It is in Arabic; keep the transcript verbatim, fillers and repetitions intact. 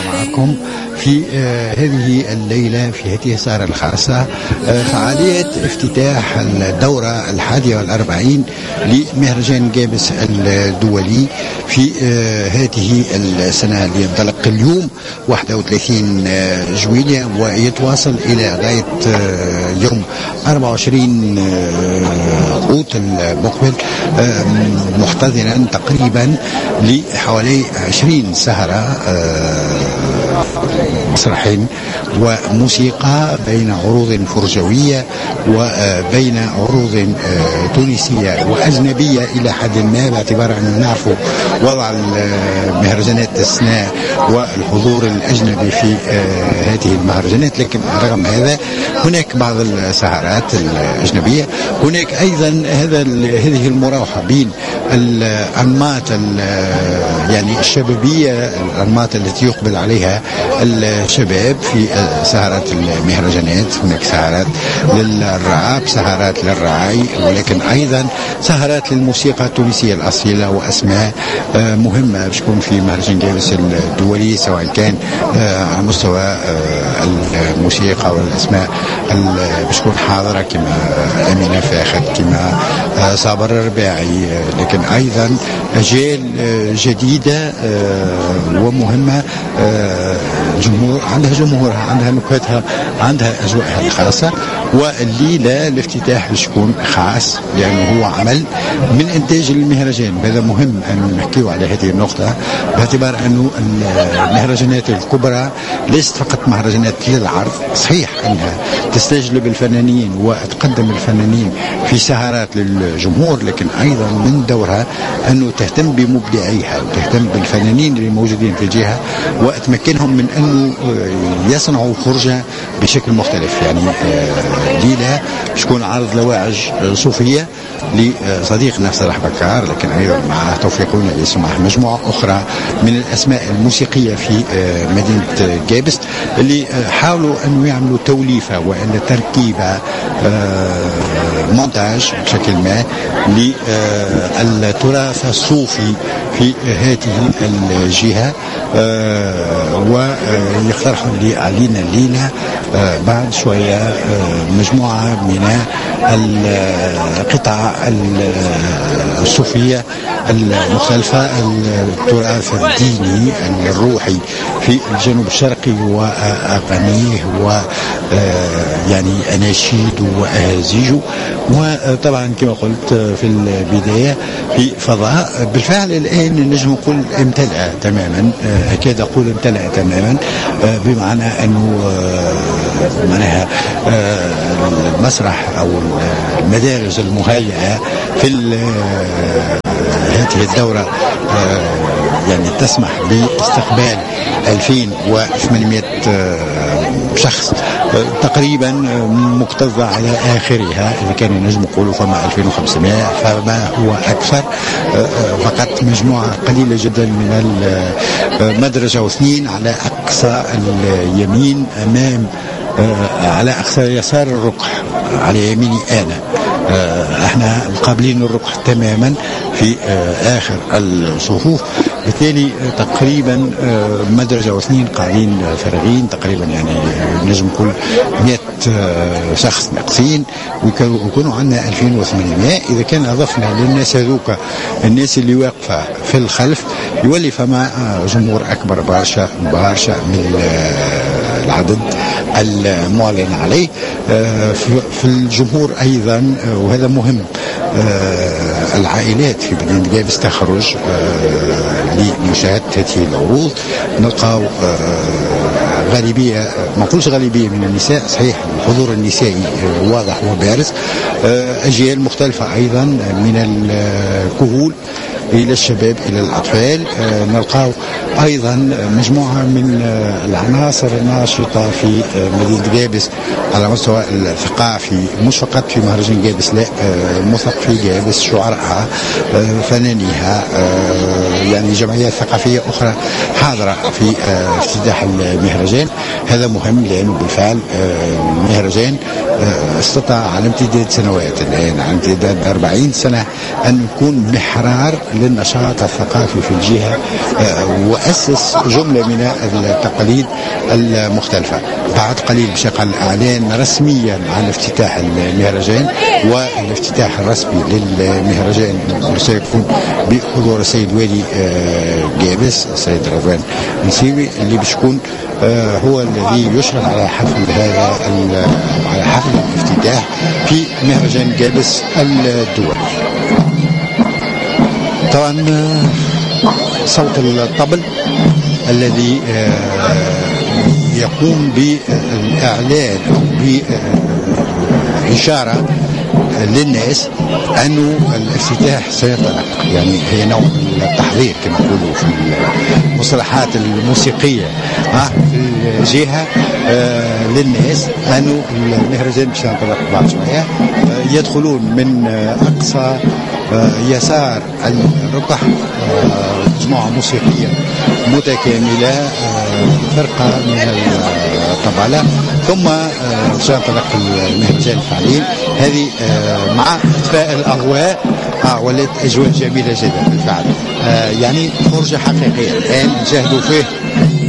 معكم في آه هذه الليلة في هذه السهرة الخاصة آه فعالية افتتاح الدورة الحادية والأربعين لمهرجان جابس الدولي في آه هذه السنة اللي ينطلق اليوم واحد وثلاثين آه جويلية ويتواصل إلى غاية آه يوم أربعة وعشرين آه أوت المقبل آه محتضنا تقريبا لحوالي عشرين سهرة آه مسرحين وموسيقى بين عروض فرجوية وبين عروض تونسية وأجنبية إلى حد ما، باعتبار أن نعرف وضع المهرجانات السناء والحضور الأجنبي في هذه المهرجانات. لكن رغم هذا هناك بعض السهرات الأجنبية. هناك أيضا هذا هذه المراوحة بين الأنماط يعني الشبابية، الأنماط التي يقبل عليها الشباب في سهرات المهرجانات. هناك سهرات للرعاب، سهرات للرعاي، ولكن أيضا سهرات للموسيقى التونسية الأصيلة وأسماء مهمة باش تكون في مهرجان جابس الدولي، سواء كان على مستوى الموسيقى والأسماء باش تكون حاضرة كما أمينة فاخر، كما صابر الرباعي، لكن أيضا أجيال جديدة ومهمة، جمهور عندها جمهورها، عندها نكهتها، عندها أجواءها الخاصة. والليلة الافتتاح باش يكون خاص لأنه هو عمل من إنتاج المهرجان، وهذا مهم أن نحكيو على هذه النقطة، باعتبار أنه المهرجانات الكبرى ليست فقط مهرجانات للعرض. صحيح أنها تستجلب الفنانين وتقدم الفنانين في سهرات للجمهور، لكن أيضا من دورها أنه تهتم بمبدعيها وتهتم بالفنانين اللي موجودين في الجهة وتمكنهم من أنه يصنعوا فرجة بشكل مختلف. يعني ليلة تكون عرض لواعج صوفية لصديقنا صلاح بكار، لكن أيضا مع توفيقنا يسمع مجموعة أخرى من الأسماء الموسيقية في مدينة جابس اللي حاولوا أن يعملوا توليفة وأن تركيبة مونتاج بشكل ما للتراث الصوفي في هذه الجهة، ويقترحوا علينا الليلة بعد شوية مجموعة من القطع الصوفية المختلفة، التراث الديني الروحي في الجنوب الشرقي وأغانيه و يعني أناشيد وأهازيج. وطبعا كما قلت في البداية في فضاء بالفعل الآن نجم نقول امتلأ تماما، أكاد أقول امتلأ تماما، بمعنى أنه معناها المسرح أو المدارج المهيئة في هذه الدورة يعني تسمح باستقبال ألفين وثمانمائة شخص تقريبا، مكتظة على آخرها. إذا كانوا نجم يقولوا فما ألفين وخمسمائة فما هو أكثر، فقط مجموعة قليلة جدا من المدرجة واثنين على أقصى اليمين أمام، على أقصى يسار الركح على يميني أنا، احنا مقابلين الركح تماما في آخر الصفوف، بالتالي تقريبا مدرجة واثنين قاعدين فارغين تقريبا، يعني نجم نقول مئة شخص ناقصين ويكونوا عندنا ألفين وثمانمائة. إذا كان أضفنا للناس هذوك الناس اللي واقفة في الخلف يولي فما جمهور أكبر برشا برشا من العدد المعلن عليه. في الجمهور أيضا، وهذا مهم، العائلات في مدينة جابس تخرج لمشاهدة هذه العروض. نلقاو غالبية، ما نقولش غالبية من النساء، صحيح الحضور النسائي واضح وبارز، أجيال مختلفة أيضا من الكهول إلى الشباب إلى الأطفال. نلقاو أيضا مجموعة من العناصر الناشطة في مدينة جابس على مستوى الثقافي، مش فقط في مهرجان جابس، لا مثقفي جابس، شعراء، فنانيها، يعني جمعيات ثقافية أخرى حاضرة في افتتاح المهرجان. هذا مهم لأنه بالفعل المهرجان استطاع على امتداد سنوات الآن، على امتداد أربعين سنة، أن يكون محرار للنشاط الثقافي في الجهة، وأسس جملة من التقاليد المختلفة. بعد قليل باش يقع الإعلان رسميا عن افتتاح المهرجان، والافتتاح الرسمي للمهرجان سيكون بحضور السيد والي جابس السيد رضوان مسيوي، اللي باش يكون هو الذي يشرف على حفل هذا على حفل الافتتاح في مهرجان جابس الدولي. طبعا صوت الطبل الذي يقوم بالإعلان أو بإشارة للناس أنه الافتتاح سينطلق، يعني هي نوع من التحضير كما يقولوا في المصطلحات الموسيقية في الجهة للناس أنه المهرجان باش ينطلق بعد شوية. يدخلون من أقصى يسار الربح مجموعة موسيقية متكاملة، فرقة من الطبلة، ثم سينطلق المهرجان فعليا. هذه مع اطفاء الاضواء ولات اجواء جميله جدا بالفعل، يعني فرجه حقيقيه الان نشاهدوا فيه